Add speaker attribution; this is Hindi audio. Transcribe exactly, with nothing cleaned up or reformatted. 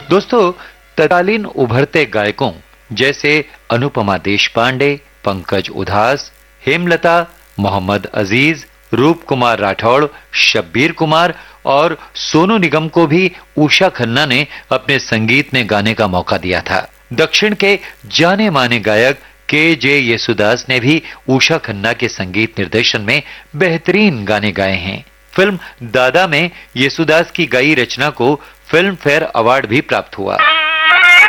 Speaker 1: दोस्तों, तत्कालीन उभरते गायकों जैसे अनुपमा देशपांडे, पंकज उधास, हेमलता, मोहम्मद अजीज, रूप कुमार राठौड़, शब्बीर कुमार और सोनू निगम को भी उषा खन्ना ने अपने संगीत में गाने का मौका दिया था। दक्षिण के जाने माने गायक के जे येसुदास ने भी उषा खन्ना के संगीत निर्देशन में बेहतरीन गाने गाए हैं। फिल्म दादा में येसुदास की गाई रचना को फिल्म फेयर अवार्ड भी प्राप्त हुआ।